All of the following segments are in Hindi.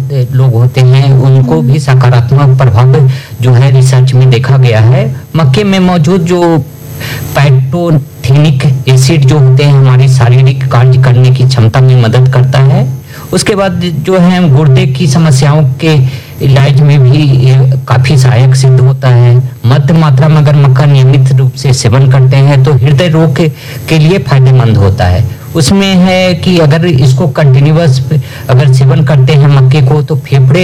लोग होते हैं उनको भी सकारात्मक प्रभाव जो है रिसर्च में देखा गया है। मक्के में मौजूद जो पैटोथेनिक एसिड जो होते हैं हमारी शारीरिक कार्य करने की क्षमता में मदद करता है। उसके बाद जो है गुर्दे की समस्याओं के इलाज में भी ये काफी सहायक सिद्ध होता है। मध्य मात्रा में अगर मक्का नियमित रूप से सेवन करते हैं तो हृदय रोग के लिए फायदेमंद होता है। उसमें है कि अगर इसको कंटिन्यूअस अगर सेवन करते हैं मक्के को तो फेफड़े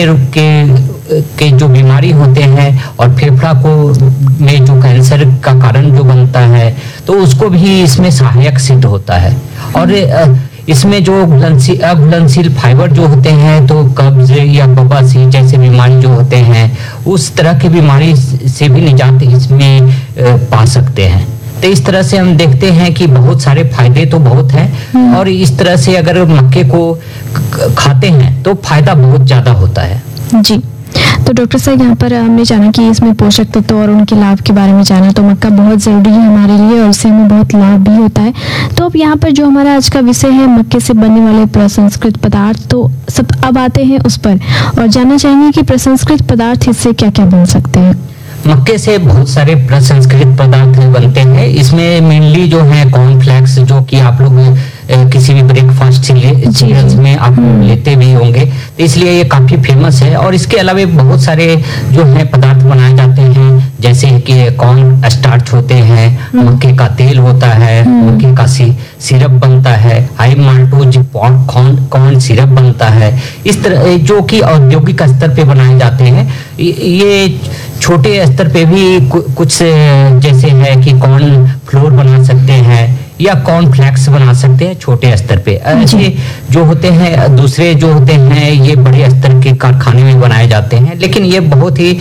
के जो बीमारी होते हैं और फेफड़ा को में जो कैंसर का कारण जो बनता है तो उसको भी इसमें सहायक सिद्ध होता है। और इसमें जो अघुलनशील फाइबर जो होते हैं तो कब्ज या बवासीर जैसे बीमारी जो होते हैं उस तरह की बीमारी से भी निजात इसमें पा सकते हैं। तो इस तरह से हम देखते हैं कि बहुत सारे फायदे तो बहुत हैं और इस तरह से अगर मक्के को खाते हैं तो फायदा बहुत ज्यादा होता है। जी, तो डॉक्टर साहब यहाँ पर हमने जाना कि इसमें पोषक तत्व और उनके लाभ के बारे में जाना, तो मक्का बहुत ज़रूरी है हमारे लिए और उससे हमें बहुत लाभ भी होता है। तो अब यहाँ पर जो हमारा आज का विषय है मक्के से बनने वाले प्रसंस्कृत पदार्थ, तो सब अब आते हैं उस पर और जानना चाहेंगे कि प्रसंस्कृत पदार्थ इससे क्या क्या बन सकते हैं। मक्के से बहुत सारे प्रसंस्कृत पदार्थ बनते हैं। इसमें मेनली जो है कॉर्नफ्लेक्स जो कि आप लोग किसी भी ब्रेकफास्ट सीरियल्स में आप लेते भी होंगे, तो इसलिए ये काफी फेमस है। और इसके अलावा बहुत सारे जो है पदार्थ बनाए जाते हैं जैसे कि कॉर्न स्टार्च होते हैं, मक्के का तेल होता है, मक्के का सिरप बनता है, हाई माल्टोज कॉर्न सिरप बनता है। इस तरह जो कि औद्योगिक स्तर पे बनाए जाते हैं। ये छोटे स्तर पे भी कुछ जैसे है कि कॉर्न फ्लोर बना सकते हैं या कॉर्न फ्लेक्स बना सकते हैं छोटे स्तर पे। ऐसे जो होते हैं दूसरे जो होते हैं ये बड़े स्तर के कारखाने में बनाए जाते हैं। लेकिन ये बहुत ही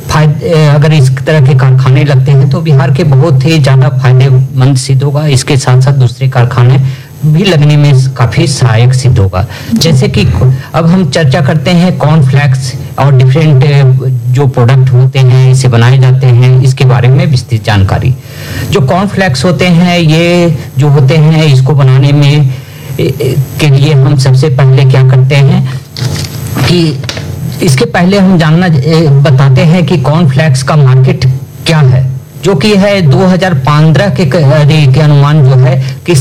अगर इस तरह के कारखाने लगते हैं तो बिहार के बहुत ही ज्यादा फायदेमंद सिद्ध होगा। इसके साथ साथ दूसरे कारखाने भी लगने में काफी सहायक सिद्ध होगा। जैसे कि अब हम चर्चा करते हैं कॉर्नफ्लेक्स और डिफरेंट जो प्रोडक्ट होते हैं इसे बनाए जाते हैं इसके बारे में विस्तृत जानकारी। जो कॉर्नफ्लेक्स होते हैं ये जो होते हैं इसको बनाने में के लिए हम सबसे पहले क्या करते हैं कि इसके पहले हम बताते हैं कि कॉर्नफ्लेक्स का मार्केट क्या है, जो कि है 2015 के अनुमान जो है कि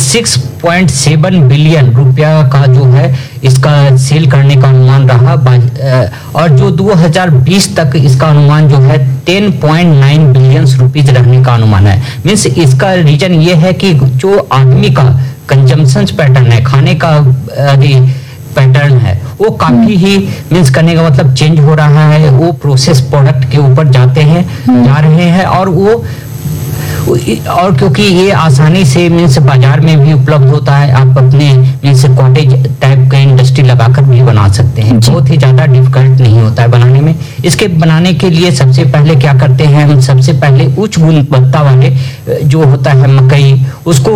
6.7 बिलियन रुपया का जो है इसका सेल करने का अनुमान रहा। और जो 2020 तक इसका अनुमान जो है 10.9 बिलियन रुपीज रहने का अनुमान है। मीन्स इसका रीजन ये है कि जो आदमी का कंजम्पशन पैटर्न है, खाने का पैटर्न है वो काफी ही मीन्स करने का मतलब चेंज हो रहा है। वो प्रोसेस प्रोडक्ट के ऊपर जा रहे हैं और क्योंकि ये आसानी से मीन्स बाजार में भी उपलब्ध होता है, आप अपने मीन्स कॉटेज टाइप का इंडस्ट्री लगाकर भी बना सकते हैं। बहुत ही ज्यादा डिफिकल्ट नहीं होता है बनाने में। इसके बनाने के लिए सबसे पहले क्या करते हैं हम, सबसे पहले उच्च गुणवत्ता वाले जो होता है मकई उसको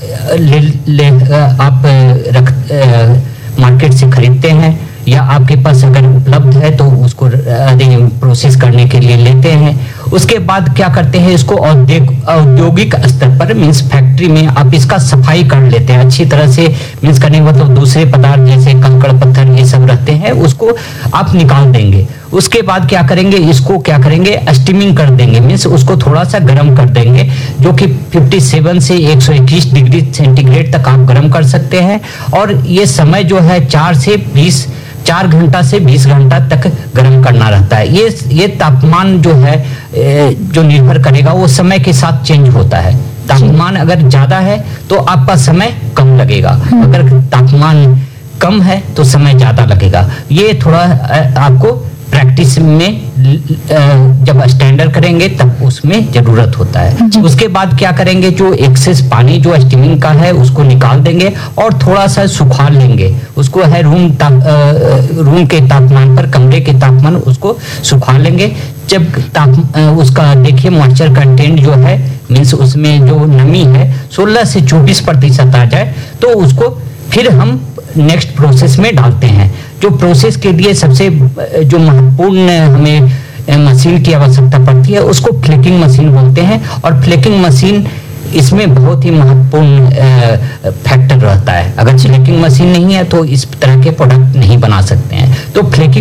आप मार्केट से खरीदते हैं या आपके पास अगर उपलब्ध है तो उसको प्रोसेस करने के लिए लेते हैं। उसके बाद क्या करते हैं इसको औद्योगिक स्तर पर मीन्स फैक्ट्री में आप इसका सफाई कर लेते हैं अच्छी तरह से। मीन्स करने का मतलब दूसरे पदार्थ जैसे कंकड़ पत्थर ये सब रहते हैं उसको आप निकाल देंगे। उसके बाद क्या करेंगे इसको स्टीमिंग कर देंगे, मीन्स उसको थोड़ा सा गर्म कर देंगे जो कि 57 से 121 डिग्री सेंटीग्रेड तक आप गर्म कर सकते हैं। और ये समय जो है 4 घंटा से 20 घंटा तक गर्म करना रहता है। ये तापमान जो है जो निर्भर करेगा वो समय के साथ चेंज होता है। तापमान अगर ज्यादा है तो आपका समय कम लगेगा, अगर तापमान कम है तो समय ज्यादा लगेगा। ये थोड़ा आपको प्रैक्टिस में जब स्टैंडर्ड करेंगे तब उसमें जरूरत होता है। उसके बाद क्या करेंगे जो एक्सेस पानी जो स्टीमिंग का है उसको निकाल देंगे और थोड़ा सा सुखा लेंगे उसको है रूम के तापमान पर, कमरे के तापमान उसको सुखा लेंगे। जब उसका देखिए मॉइस्चर कंटेंट जो है मीन्स उसमें जो नमी है 16 से 24% आ जाए तो उसको फिर हम नेक्स्ट प्रोसेस में डालते हैं। जो प्रोसेस के लिए सबसे जो महत्वपूर्ण हमें मशीन की आवश्यकता पड़ती है उसको फ्लेकिंग मशीन बोलते हैं। और फ्लेकिंग मशीन इसमें बहुत ही महत्वपूर्ण फैक्टर रहता है। अगर फ्लेकिंग मशीन नहीं है तो इस तरह के प्रोडक्ट नहीं बना सकते हैं। तो फ्लेकिंग